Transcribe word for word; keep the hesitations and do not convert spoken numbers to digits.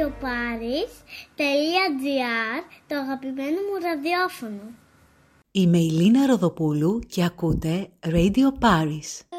radioparis τελεία gr, το αγαπημένο μου ραδιόφωνο. Είμαι η Λίνα Ροδοπούλου και ακούτε Radio Paris.